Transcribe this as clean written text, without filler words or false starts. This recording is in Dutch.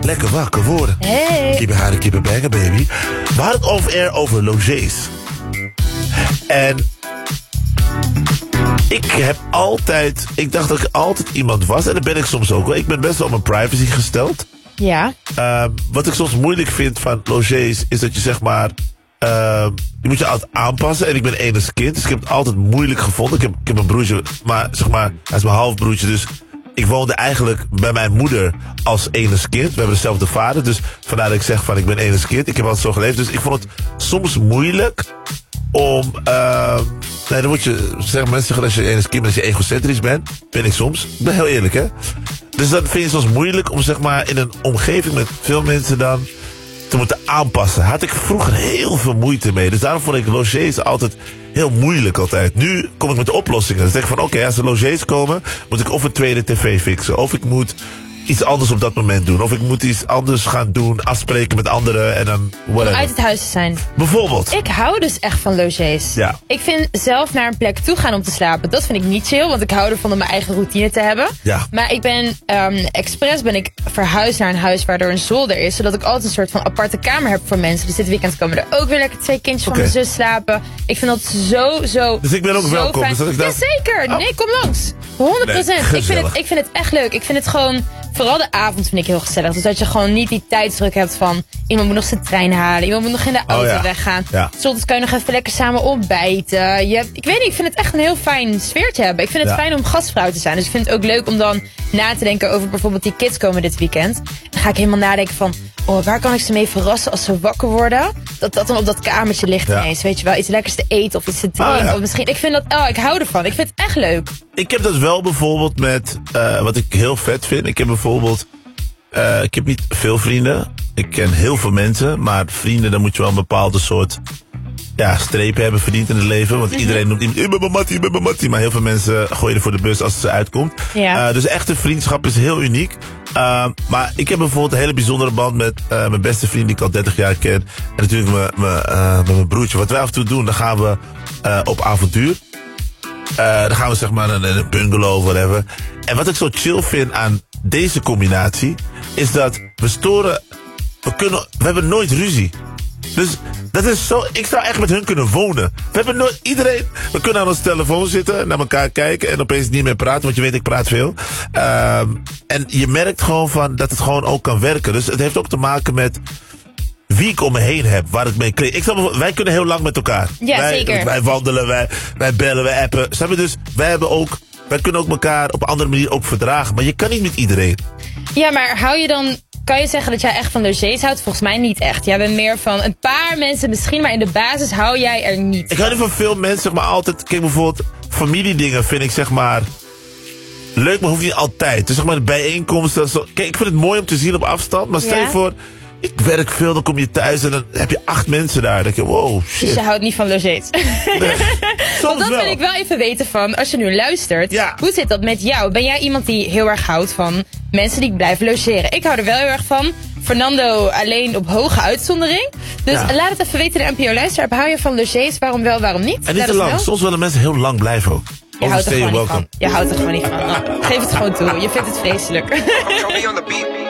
Lekker wakker worden. Hey. Keep banger, baby. We hadden het off-air over logés. En ik dacht dat ik altijd iemand was. En dat ben ik soms ook wel. Ik ben best wel op mijn privacy gesteld. Ja. Wat ik soms moeilijk vind van logés is dat je zeg maar... je moet je altijd aanpassen. En ik ben enigst kind, dus ik heb het altijd moeilijk gevonden. Ik heb een broertje, maar zeg maar, hij is mijn halfbroertje, dus ik woonde eigenlijk bij mijn moeder als enigst kind. We hebben dezelfde vader, dus vandaar dat ik zeg van ik ben enigst kind. Ik heb altijd zo geleefd, dus ik vond het soms moeilijk om... nee, dan moet je zeggen, mensen zeggen als je enigst kind bent, als je egocentrisch bent. Ben ik soms. Ik ben heel eerlijk, hè. Dus dat vind je soms moeilijk om zeg maar in een omgeving met veel mensen dan te moeten aanpassen. Had ik vroeger heel veel moeite mee. Dus daarom vond ik logés altijd heel moeilijk altijd. Nu kom ik met de oplossingen. Dus denk ik van oké, als er logés komen, moet ik of een tweede tv fixen. Of ik moet iets anders op dat moment doen. Of ik moet iets anders gaan doen, afspreken met anderen en dan whatever. Om uit het huis te zijn. Bijvoorbeeld. Ik hou dus echt van logés. Ja. Ik vind zelf naar een plek toe gaan om te slapen, dat vind ik niet chill, want ik hou ervan om mijn eigen routine te hebben. Ja. Maar ik ben expres verhuisd naar een huis waar er een zolder is, zodat ik altijd een soort van aparte kamer heb voor mensen. Dus dit weekend komen er ook weer lekker 2 kindjes van mijn zus slapen. Ik vind dat zo Dus ik ben ook welkom. fijn. Dus dat ik dacht... Jazeker. Oh. Nee, kom langs. 100%. Nee, ik vind het echt leuk. Ik vind het gewoon... Vooral de avond vind ik heel gezellig. Dus dat je gewoon niet die tijdsdruk hebt van... iemand moet nog zijn trein halen. Iemand moet nog in de auto weggaan. Ja. Soms kan je nog even lekker samen ontbijten. Ik weet niet, ik vind het echt een heel fijn sfeertje hebben. Ik vind het fijn om gastvrouw te zijn. Dus ik vind het ook leuk om dan na te denken over bijvoorbeeld die kids komen dit weekend. Dan ga ik helemaal nadenken van... oh, waar kan ik ze mee verrassen als ze wakker worden? Dat dan op dat kamertje ligt ineens. Weet je wel, iets lekkers te eten of iets te drinken. Of misschien, ik vind dat... ik hou ervan. Ik vind het echt leuk. Ik heb dat wel bijvoorbeeld met... wat ik heel vet vind. Ik heb bijvoorbeeld... ik heb niet veel vrienden. Ik ken heel veel mensen. Maar vrienden, dan moet je wel een bepaalde soort... strepen hebben verdiend in het leven. Want iedereen noemt iemand... ik ben mijn mattie. Maar heel veel mensen gooien er voor de bus als het ze uitkomt. Ja. Dus echte vriendschap is heel uniek. Maar ik heb bijvoorbeeld een hele bijzondere band met mijn beste vriend die ik al 30 jaar ken. En natuurlijk met mijn broertje. Wat wij af en toe doen, dan gaan we op avontuur. Dan gaan we zeg maar in een bungalow of whatever. En wat ik zo chill vind aan deze combinatie... is dat we hebben nooit ruzie. Dus dat is zo... Ik zou echt met hun kunnen wonen. We hebben nooit... We kunnen aan onze telefoon zitten, naar elkaar kijken... en opeens niet meer praten, want je weet, ik praat veel. En je merkt gewoon van dat het gewoon ook kan werken. Dus het heeft ook te maken met... wie ik om me heen heb, waar ik mee kreeg. Wij kunnen heel lang met elkaar. Ja, zeker. Wij wandelen, wij bellen, wij appen. Snap je? Dus wij kunnen ook elkaar op een andere manier ook verdragen. Maar je kan niet met iedereen. Ja, maar kan je zeggen dat jij echt van logés houdt? Volgens mij niet echt. Jij bent meer van een paar mensen misschien, maar in de basis hou jij er niet. Ik hou niet van veel mensen, zeg maar altijd... Kijk, bijvoorbeeld familiedingen vind ik zeg maar... leuk, maar hoeft niet altijd. Dus zeg maar de bijeenkomsten... Kijk, ik vind het mooi om te zien op afstand, maar stel je voor... Ik werk veel, dan kom je thuis en dan heb je 8 mensen daar. Dan denk je, wow, shit. Dus je houdt niet van logés? Nee, Want dat wel. wil ik wel even weten van, als je nu luistert. Ja. Hoe zit dat met jou? Ben jij iemand die heel erg houdt van mensen die blijven logeren? Ik hou er wel heel erg van. Fernando alleen op hoge uitzondering. Dus laat het even weten, de NPO-luisteraar. Hou je van logés? Waarom wel, waarom niet? En niet te lang. Soms willen mensen heel lang blijven ook. Je houdt er gewoon niet van. Je houdt er gewoon niet van. Nou, geef het gewoon toe. Je vindt het vreselijk.